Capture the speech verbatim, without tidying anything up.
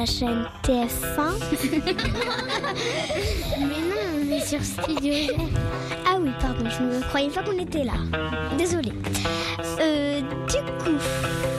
la chaîne T F un. Mais non, on est sur Studio G. Ah oui, pardon, je ne croyais pas qu'on était là. Désolée. Euh, du coup...